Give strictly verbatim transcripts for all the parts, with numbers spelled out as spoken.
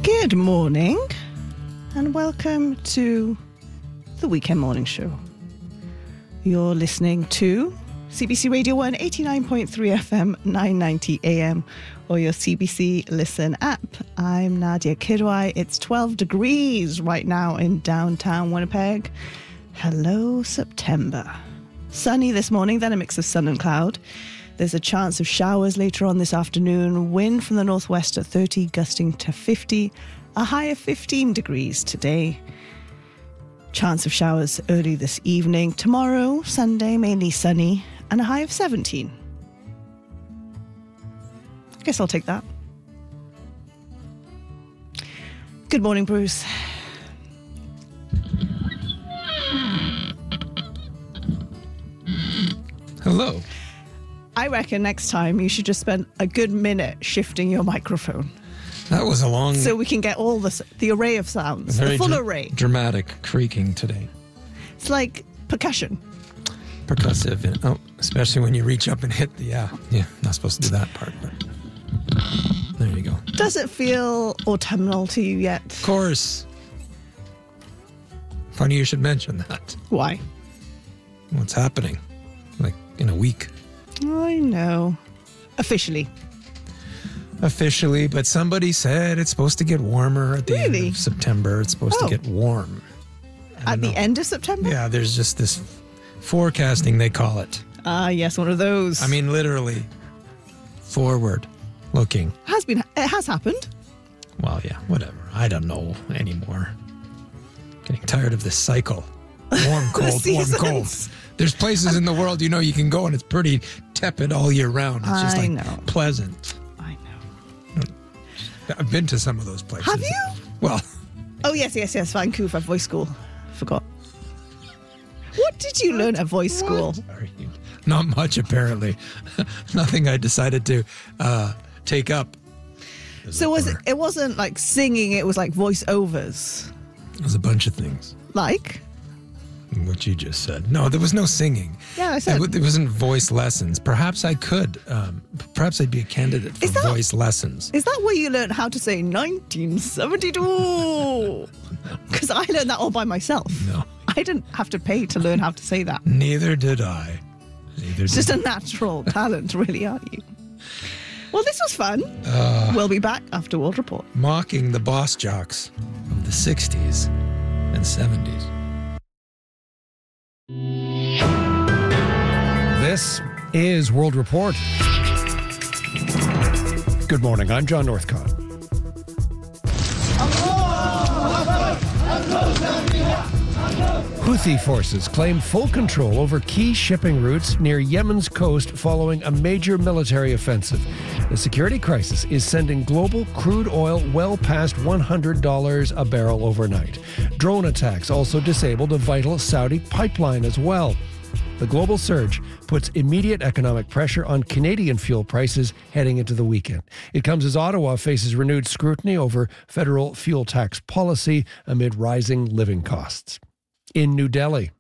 Good morning and welcome to the Weekend Morning Show. You're listening to C B C Radio one eighty-nine point three F M, nine ninety A M or your C B C Listen app. I'm Nadia Kidwai. It's twelve degrees right now in downtown Winnipeg. Hello, September. Sunny this morning, then a mix of sun and cloud. There's a chance of showers later on this afternoon. Wind from the northwest at thirty, gusting to fifty. A high of fifteen degrees today. Chance of showers early this evening. Tomorrow, Sunday, mainly sunny, and a high of seventeen. I guess I'll take that. Good morning, Bruce. Hello. I reckon next time you should just spend a good minute shifting your microphone. That was a long... So we can get all the, the array of sounds, very the full dr- array. Dramatic creaking today. It's like percussion. Percussive. And, oh, especially when you reach up and hit the... Yeah, yeah, not supposed to do that part, but... There you go. Does it feel autumnal to you yet? Of course. Funny you should mention that. Why? What's happening? Like, in a week. I know. Officially. Officially, but somebody said it's supposed to get warmer at the Really? end of September. It's supposed Oh. to get warm. I At don't the know. end of September? Yeah, there's just this forecasting, they call it. Ah, yes, one of those. I mean, literally forward looking. has been. It has happened. Well, yeah, whatever. I don't know anymore. Getting tired of this cycle. Warm, cold, warm, cold. seasons. There's places in the world, you know, you can go and it's pretty tepid all year round. It's just I like know. pleasant. I know. I've been to some of those places. Have you? Well, Oh, yes, yes, yes. Vancouver voice school. Forgot. What did you learn at voice school? are you? Not much, apparently. Nothing I decided to uh, take up. So was it? It wasn't like singing. It was like voiceovers. It was a bunch of things. Like? What you just said. No, there was no singing. Yeah, I said. It, w- it wasn't voice lessons. Perhaps I could. Um, perhaps I'd be a candidate for Is that- voice lessons. Is that where you learned how to say nineteen seventy-two? Because I learned that all by myself. No. I didn't have to pay to learn how to say that. Neither did I. Neither It's did just a natural talent, really, aren't you? Well, this was fun. Uh, We'll be back after World Report. Mocking the boss jocks of the sixties and seventies. This is World Report. Good morning, I'm John Northcott. Houthi forces claim full control over key shipping routes near Yemen's coast following a major military offensive. The security crisis is sending global crude oil well past one hundred dollars a barrel overnight. Drone attacks also disabled a vital Saudi pipeline as well. The global surge puts immediate economic pressure on Canadian fuel prices heading into the weekend. It comes as Ottawa faces renewed scrutiny over federal fuel tax policy amid rising living costs. In New Delhi,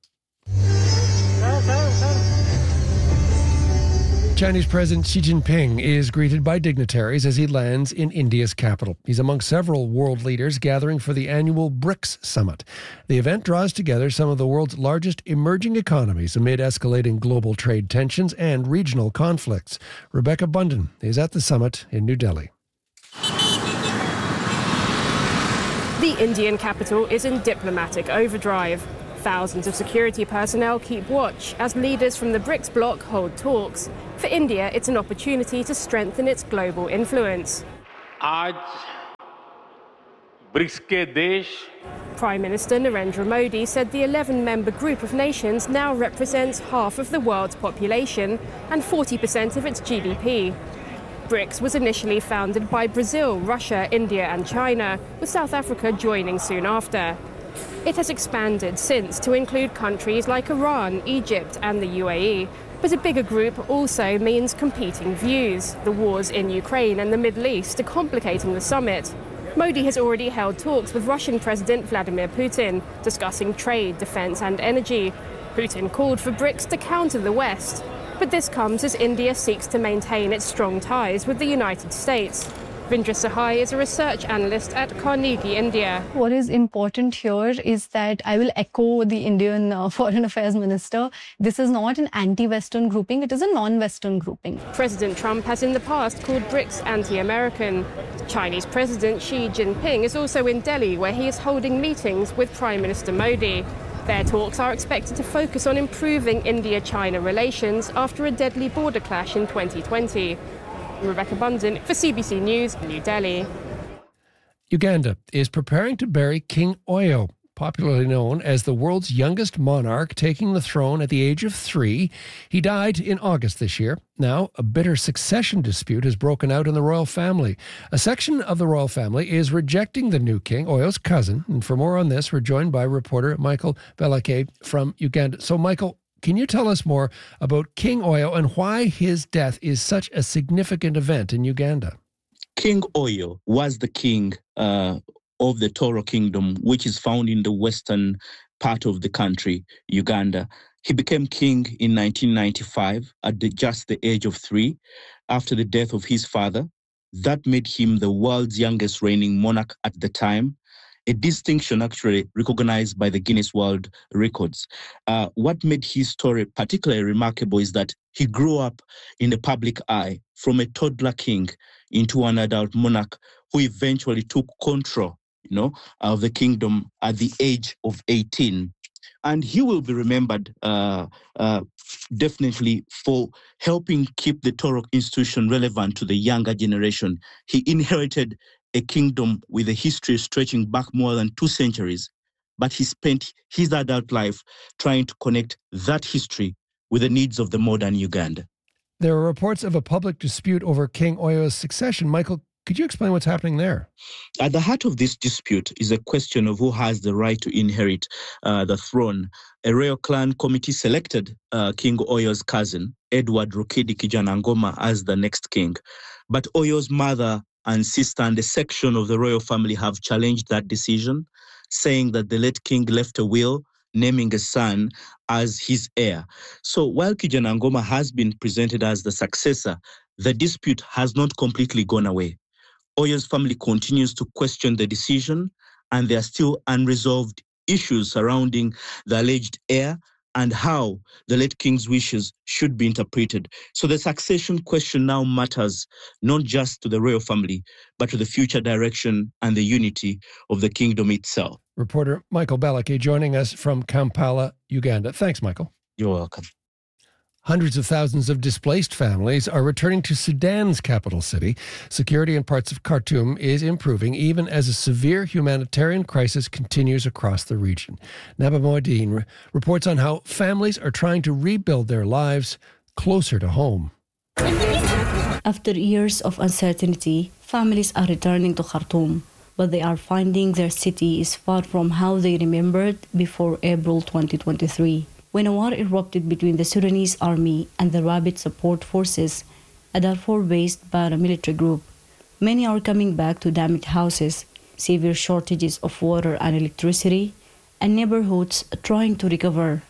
Chinese President Xi Jinping is greeted by dignitaries as he lands in India's capital. He's among several world leaders gathering for the annual BRICS summit. The event draws together some of the world's largest emerging economies amid escalating global trade tensions and regional conflicts. Rebecca Bunden is at the summit in New Delhi. The Indian capital is in diplomatic overdrive. Thousands of security personnel keep watch as leaders from the BRICS bloc hold talks. For India, it's an opportunity to strengthen its global influence. आज BRICS के देश Prime Minister Narendra Modi said the eleven-member group of nations now represents half of the world's population and forty percent of its G D P. BRICS was initially founded by Brazil, Russia, India and China, with South Africa joining soon after. It has expanded since to include countries like Iran, Egypt and the U A E. But a bigger group also means competing views. The wars in Ukraine and the Middle East are complicating the summit. Modi has already held talks with Russian President Vladimir Putin, discussing trade, defense and energy. Putin called for BRICS to counter the West. But this comes as India seeks to maintain its strong ties with the United States. Vindra Sahai is a research analyst at Carnegie India. What is important here is that I will echo the Indian uh, Foreign Affairs Minister. This is not an anti-Western grouping, it is a non-Western grouping. President Trump has in the past called BRICS anti-American. Chinese President Xi Jinping is also in Delhi, where he is holding meetings with Prime Minister Modi. Their talks are expected to focus on improving India-China relations after a deadly border clash in twenty twenty. Rebecca Bundan for C B C News, New Delhi. Uganda is preparing to bury King Oyo, popularly known as the world's youngest monarch, taking the throne at the age of three. He died in August this year. Now, a bitter succession dispute has broken out in the royal family. A section of the royal family is rejecting the new king, Oyo's cousin. And for more on this, we're joined by reporter Michael Belake from Uganda. So, Michael, can you tell us more about King Oyo and why his death is such a significant event in Uganda? King Oyo was the king uh, of the Toro Kingdom, which is found in the western part of the country, Uganda. He became king in nineteen ninety-five at the, just the age of three after the death of his father. That made him the world's youngest reigning monarch at the time, a distinction actually recognized by the Guinness World Records. Uh, what made his story particularly remarkable is that he grew up in the public eye from a toddler king into an adult monarch who eventually took control, you know, of the kingdom at the age of eighteen. And he will be remembered uh, uh, definitely for helping keep the Toro institution relevant to the younger generation. He inherited a kingdom with a history stretching back more than two centuries, but he spent his adult life trying to connect that history with the needs of the modern Uganda. There are reports of a public dispute over King Oyo's succession. Michael, could you explain what's happening there? At the heart of this dispute is a question of who has the right to inherit uh, the throne. A royal clan committee selected uh, King Oyo's cousin, Edward Rukidi Kijanangoma, as the next king. But Oyo's mother and sister and a section of the royal family have challenged that decision, saying that the late king left a will naming a son as his heir. So while Kijanangoma has been presented as the successor, the dispute has not completely gone away. Oyo's family continues to question the decision, and there are still unresolved issues surrounding the alleged heir and how the late king's wishes should be interpreted. So the succession question now matters not just to the royal family, but to the future direction and the unity of the kingdom itself. Reporter Michael Belake joining us from Kampala, Uganda. Thanks, Michael. You're welcome. Hundreds of thousands of displaced families are returning to Sudan's capital city. Security in parts of Khartoum is improving, even as a severe humanitarian crisis continues across the region. Naba Moadine re- reports on how families are trying to rebuild their lives closer to home. After years of uncertainty, families are returning to Khartoum, but they are finding their city is far from how they remembered before April twenty twenty-three. When a war erupted between the Sudanese army and the Rapid Support Forces, a Darfur-based paramilitary group, many are coming back to damaged houses, severe shortages of water and electricity, and neighborhoods trying to recover.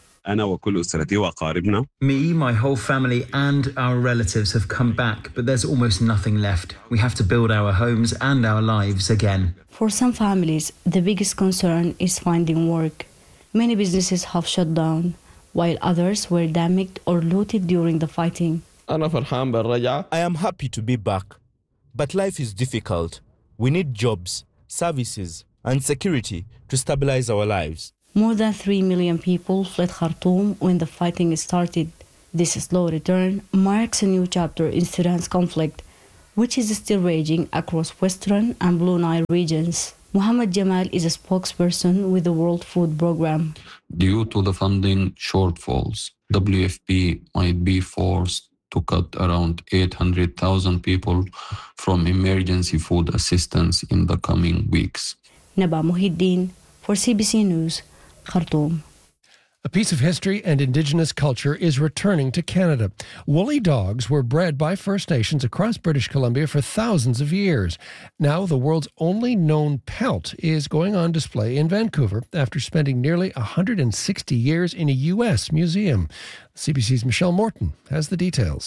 Me, my whole family, and our relatives have come back, but there's almost nothing left. We have to build our homes and our lives again. For some families, the biggest concern is finding work. Many businesses have shut down, while others were damaged or looted during the fighting. I am happy to be back, but life is difficult. We need jobs, services, and security to stabilize our lives. More than three million people fled Khartoum when the fighting started. This slow return marks a new chapter in Sudan's conflict, which is still raging across Western and Blue Nile regions. Muhammad Jamal is a spokesperson with the World Food Programme. Due to the funding shortfalls, W F P might be forced to cut around eight hundred thousand people from emergency food assistance in the coming weeks. Naba Muhiddin for C B C News, Khartoum. A piece of history and Indigenous culture is returning to Canada. Woolly dogs were bred by First Nations across British Columbia for thousands of years. Now the world's only known pelt is going on display in Vancouver after spending nearly one hundred sixty years in a U S museum. C B C's Michelle Morton has the details.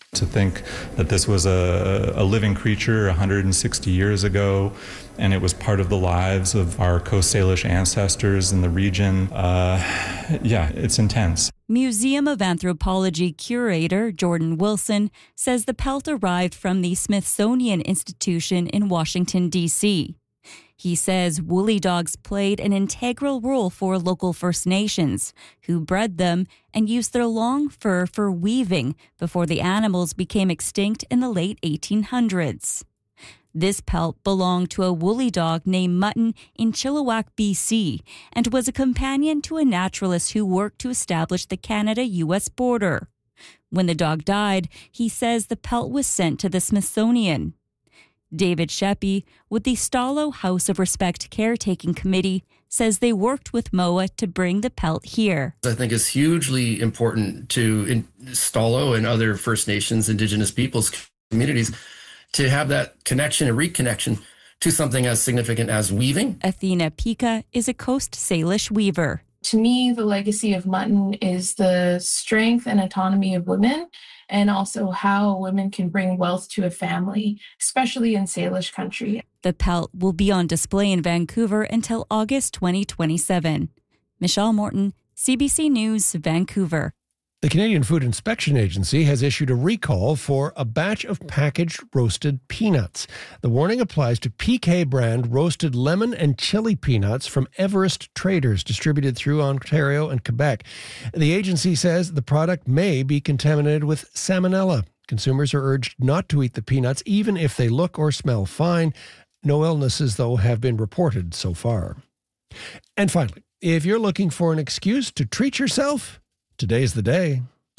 To think that this was a, a living creature one hundred sixty years ago, and it was part of the lives of our Coast Salish ancestors in the region, uh, yeah, it's intense. Museum of Anthropology curator Jordan Wilson says the pelt arrived from the Smithsonian Institution in Washington, D C He says woolly dogs played an integral role for local First Nations, who bred them and used their long fur for weaving before the animals became extinct in the late eighteen hundreds. This pelt belonged to a woolly dog named Mutton in Chilliwack, B C, and was a companion to a naturalist who worked to establish the Canada-U S border. When the dog died, he says the pelt was sent to the Smithsonian. David Sheppy, with the Stallo House of Respect Caretaking Committee, says they worked with M O A to bring the pelt here. I think it's hugely important to in Stallo and other First Nations, Indigenous peoples communities to have that connection and reconnection to something as significant as weaving. Athena Pika is a Coast Salish weaver. To me, the legacy of Mutton is the strength and autonomy of women, and also how women can bring wealth to a family, especially in Salish country. The pelt will be on display in Vancouver until August twenty twenty-seven. Michelle Morton, C B C News, Vancouver. The Canadian Food Inspection Agency has issued a recall for a batch of packaged roasted peanuts. The warning applies to P K brand roasted lemon and chili peanuts from Everest Traders, distributed through Ontario and Quebec. The agency says the product may be contaminated with salmonella. Consumers are urged not to eat the peanuts, even if they look or smell fine. No illnesses, though, have been reported so far. And finally, if you're looking for an excuse to treat yourself, today's the day.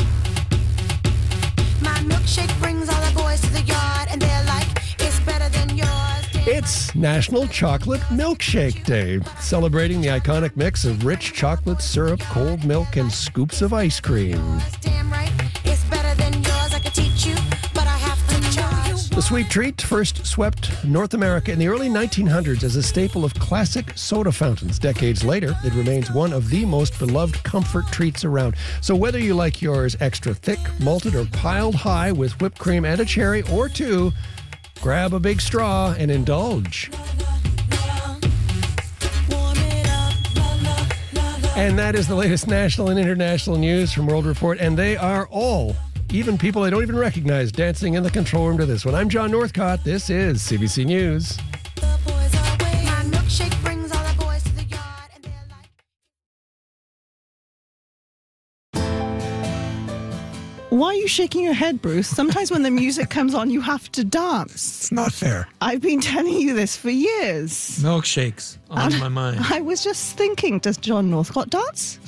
My milkshake brings all the boys to the yard, and they're like, it's better than yours. It's National Chocolate Milkshake Day, celebrating the iconic mix of rich chocolate syrup, cold milk, and scoops of ice cream. Damn right, it's better than yours. I could teach you, but I have to charge. The sweet treat first swept North America in the early nineteen hundreds as a staple of classic soda fountains. Decades later, it remains one of the most beloved comfort treats around. So whether you like yours extra thick, malted, or piled high with whipped cream and a cherry or two, grab a big straw and indulge. And that is the latest national and international news from World Report, and they are all, even people I don't even recognize, dancing in the control room to this one. I'm John Northcott. This is C B C News. Why are you shaking your head, Bruce? Sometimes when the music comes on, you have to dance. It's not fair. I've been telling you this for years. Milkshakes on And my mind. I was just thinking, does John Northcott dance?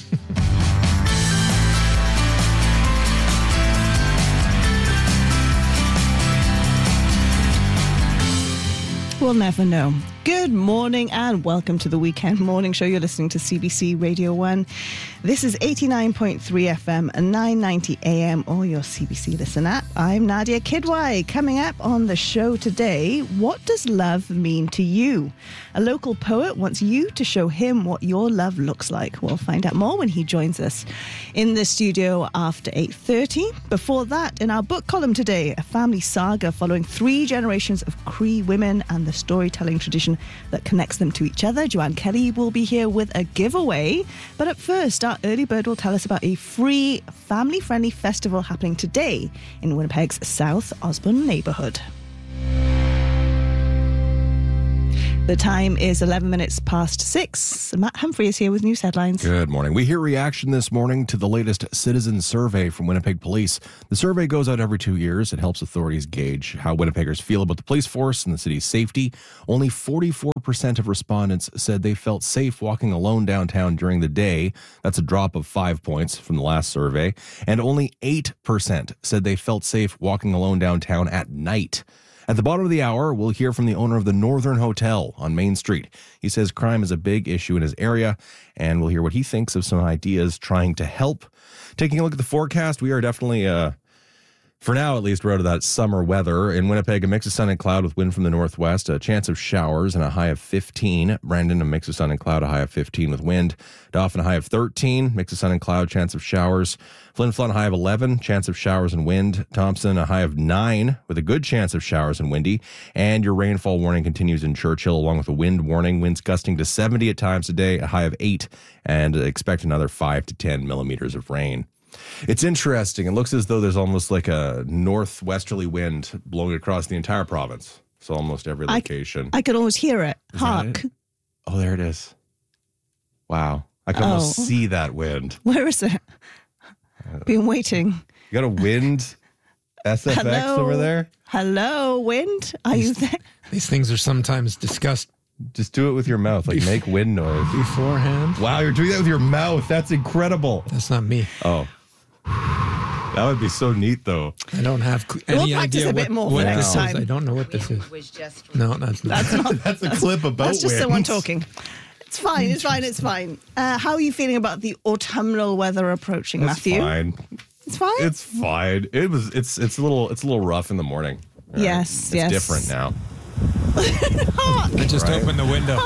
We'll never know. Good morning and welcome to the Weekend Morning Show. You're listening to C B C Radio one. This is eighty-nine point three F M and nine ninety A M or your C B C Listen app. I'm Nadia Kidwai. Coming up on the show today, what does love mean to you? A local poet wants you to show him what your love looks like. We'll find out more when he joins us in the studio after eight thirty. Before that, in our book column today, a family saga following three generations of Cree women and the storytelling tradition that connects them to each other. Joanne Kelly will be here with a giveaway. But up first, our early bird will tell us about a free, family-friendly festival happening today in Winnipeg's South Osborne neighbourhood. The time is eleven minutes past six. Matt Humphrey is here with news headlines. Good morning. We hear reaction this morning to the latest citizen survey from Winnipeg Police. The survey goes out every two years. It helps authorities gauge how Winnipeggers feel about the police force and the city's safety. Only forty-four percent of respondents said they felt safe walking alone downtown during the day. That's a drop of five points from the last survey. And only eight percent said they felt safe walking alone downtown at night. At the bottom of the hour, we'll hear from the owner of the Northern Hotel on Main Street. He says crime is a big issue in his area, and we'll hear what he thinks of some ideas trying to help. Taking a look at the forecast, we are definitely uh, For now, at least, we're out of that summer weather. In Winnipeg, a mix of sun and cloud with wind from the northwest, a chance of showers and a high of fifteen. Brandon, a mix of sun and cloud, a high of fifteen with wind. Dauphin, a high of thirteen, mix of sun and cloud, chance of showers. Flin Flon, a high of eleven, chance of showers and wind. Thompson, a high of nine with a good chance of showers and windy. And your rainfall warning continues in Churchill along with a wind warning. Winds gusting to seventy at times today, a high of eight, and expect another five to ten millimeters of rain. It's interesting. It looks as though there's almost like a northwesterly wind blowing across the entire province. So almost every location. I, I could almost hear it. Is Hark. it? Oh, there it is. Wow. I can almost Oh. see that wind. Where is it? Been waiting. You got a wind S F X Hello? over there? Hello, wind. Are you there? These things are sometimes discussed. Just do it with your mouth. Like make wind noise. Beforehand. Wow, you're doing that with your mouth. That's incredible. That's not me. Oh. That would be so neat, though. I don't have cl- We'll any practice idea a bit what, more for what next this time. is. I don't know what this is. No, that's not. That's not. That's a clip about That's just wind. someone talking. It's fine. It's fine. It's fine. Uh, how are you feeling about the autumnal weather approaching, It's Matthew? fine. It's fine. It's fine. It was. It's. It's a little. It's a little rough in the morning. All right? Yes, It's yes. different now. I just Right. opened the window.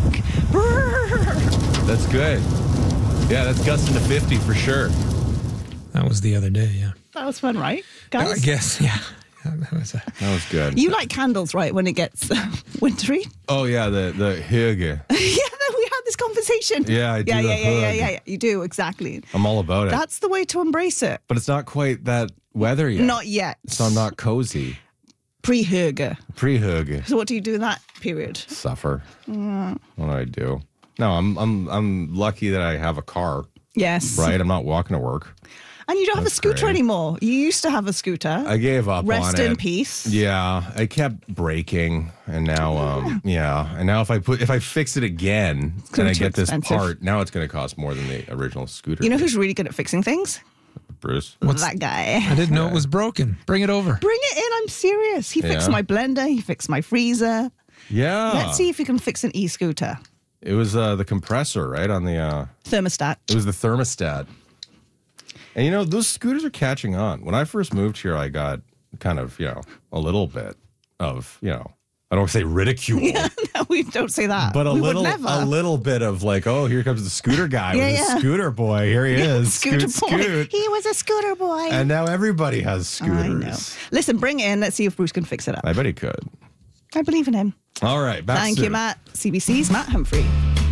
That's good. Yeah, that's gusting to fifty for sure. That was the other day, yeah. That was fun, right, guys? I guess, yeah. That was a, That was good. You like candles, right? When it gets uh, wintry. Oh yeah, the the hygge. Yeah, we had this conversation. Yeah, I do Yeah, the yeah, yeah, yeah, hug. yeah, yeah. You do exactly. I'm all about it. That's the way to embrace it. but it's not quite that weather yet. Not yet. So I'm not cozy. Pre-hygge. Pre-hygge. So what do you do in that period? Suffer. Mm, What do I do? No, I'm I'm I'm lucky that I have a car. yes. Right, I'm not walking to work. And you don't have a That's scooter great. anymore. You used to have a scooter. I gave up Rest on it. in peace. Yeah, I kept breaking, and now, um, yeah, and now if I put if I fix it again gonna and I be too get this expensive. part, now it's going to cost more than the original scooter. You know who's really good at fixing things? Bruce? that guy. I didn't know it was broken. Bring it over. Bring it in. I'm serious. He fixed Yeah. my blender. He fixed my freezer. Yeah. Let's see if he can fix an e-scooter. It was uh, the compressor, right on the. Uh, Thermostat. it was the thermostat. And you know those scooters are catching on. When I first moved here, I got kind of you know a little bit of you know I don't want to say ridicule. Yeah, no, we don't say that. But a we little, would never. a little bit of like, oh, here comes the scooter guy Yeah, with yeah. a scooter boy. Here he is, Scooter scoot, boy. scoot. He was a scooter boy. And now everybody has I know. scooters. Listen, bring it in. Let's see if Bruce can fix it up. I bet he could. I believe in him. All right, back Thank you, soon. Matt. C B C's Matt Humphrey.